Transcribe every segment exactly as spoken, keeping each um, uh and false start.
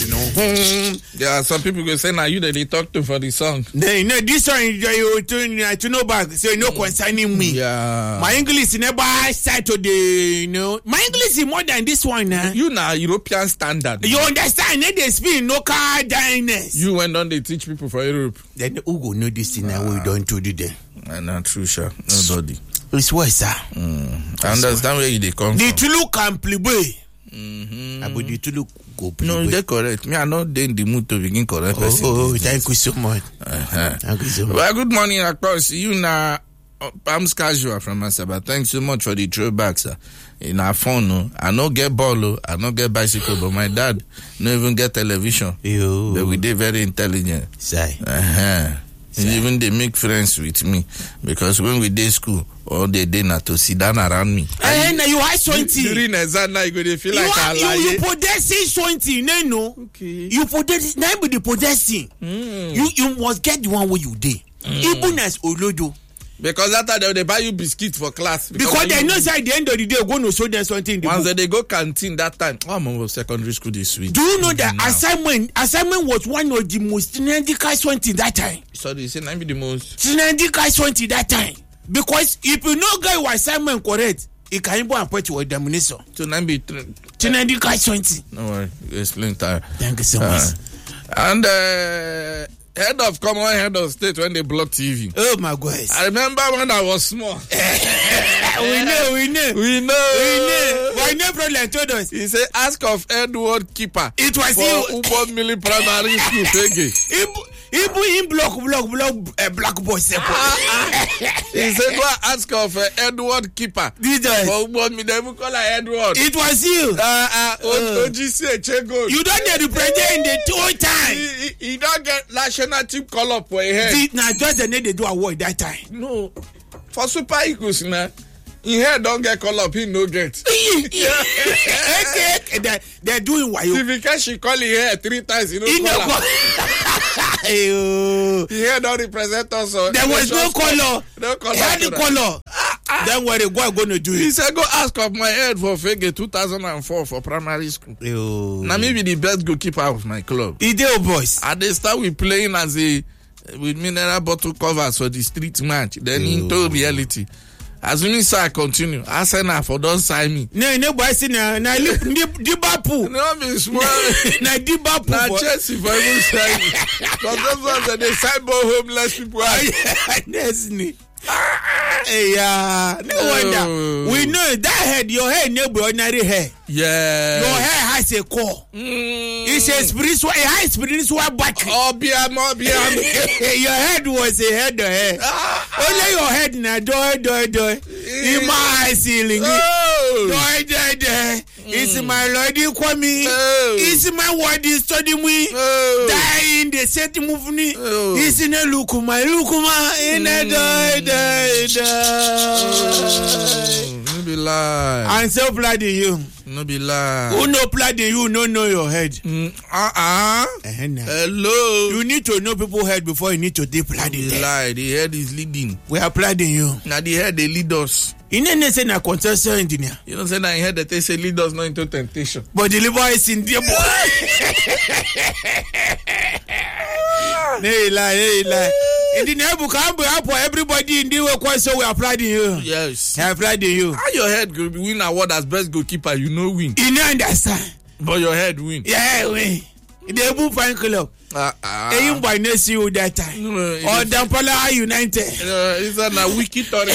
you know. There are some people go say, now you that they talk to for the song. They know this one you to to know back, so you know concerning me. Yeah. My English never start to the, you know. My English is more than this one, huh? You now European standard. You understand? They speak no car diners. You went on they teach people for Europe. Then who go know this thing now we don't do it then? And not true, sure. Nobody. It's worse, sir. Mm. I understand where they come the from. Tulu can play boy. Mm-hmm. But the Tulu go play. No, they're correct. Me, I'm not in the mood to begin correct. Oh, oh, thank you so much. Uh-huh. Thank you so much. Well, good morning, of course. You now, I'm casual from Masaba. Thanks so much for the throwback, sir. In our phone, no, I no get ball, I no get bicycle, but my dad no even get television. Yo. But we did very intelligent. Say. Uh-huh. And even they make friends with me because when we did school, all they did not to sit down around me. And you are twenty. During exam now, you go they feel you like are, a you, liar. you possessing twenty, no, no. Okay. You possess, now be the possessing. Mm. You you must get the one where you did. Mm. Even as Olodo. Because after they, they buy you biscuits for class. Because, because they know say at the end of the day, going to show them something. The once book. they go canteen that time, oh, I'm over secondary school this week. Do you know that now. assignment assignment was one of the most synergical something that time? Sorry, you say not be the most synergical something that time. Because if you know get your assignment correct, it can even put you with domination. So not be synergical something. No worry, you explain that. Thank you so much. Uh, and uh, head of common head of state when they block T V. Oh my God! I remember when I was small. we know, we know, we know, we know. Why no problem told us? He said, "Ask of Edward Keeper." It was for you. Ubon Milli Primary School. Fege. He in block, block, block, uh, black boys. He said, "Go ask of uh, Edward Keeper." Did I? For Ubon Milli, they will call her Edward. It was you. Uh, uh, O G C Chego. You don't get the president in the two time. He, he, he don't get national team call up for a head. Now just the name they do award that time. No, for Super Eagles now. He head don't get call up, he no get. Okay, they're, they're doing why you. Because she call his hair three times, you know. He no call. He hair don't represent us. There was no color. No color. He had the color. Ah, ah. Then what the guy gonna do? He said, go ask of my head for Fege two thousand four for primary school. Yo. Now maybe the best goalkeeper of my club. He did, boys. At the start we playing as a with mineral bottle covers for the street match. Then Yo. Into reality. As soon as I continue, I say now for don't sign me. No, no boy, see now, now Liverpool. No, be small. Now Liverpool. Now Chelsea for even sign me. But those ones that they sign more homeless people. Yes, me. Hey, uh, no wonder. We know that head, your hair, no ordinary hair. Yeah. Your hair has a core. Mm. It's a spiritual, a high spiritual back. Oh, biam, oh, biam. Your head was a head of hair. Ah, only your head now, do, do, do. In my ceiling. Oh. Do, do, do. It's my Lord, you call me. Oh. It's my word, you study me. Oh. Die in the set move me. Oh. It's in a lukuma, lukuma, in a die, die, die. No be lie. I'm so proud of you. No be lie. Who no proud of you, no know your head. Mm, uh-uh. Uh-huh. Hello. You need to know people's head before you need to deep proud of them. Lie. The head is leading. We are proud of you. Now the head they lead us. You know say na contestant engineer. You know say na head that they say lead us not into temptation. But the liver is in there. Hey lie, hey lie. In the neighborhood, come up for everybody in the way, so we are proud of you. Yes. I am proud of you. How your head could win award as best goalkeeper, you know win. You know understand. But your head win. Yeah, win. In the Ebu Fan Club. Uh, uh, Even by next you that time. No, or Dampala United. Uh, it's a uh, wicked story.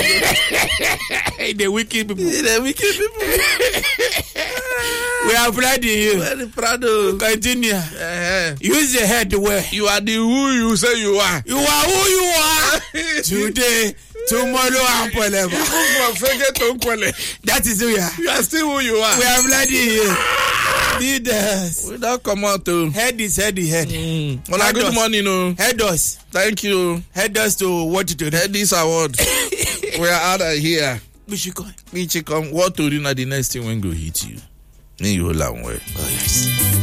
The wicked people. The wicked people. We are proud of you. Very proud of. Continue. Uh-huh. Use the head well. You are the who you say you are. You are who you are. Today, tomorrow, and forever. That is who you are. You are still who you are. We are proud of you. Leaders. We don't come out to. Head is head is head. Mm. Well, head good us. Morning, no. Head us. Thank you. Head us to what to do. Head this award. We are out of here. We should come. We should come. What to do now? The next thing when go hit you. Then you hold on well. Oh yes.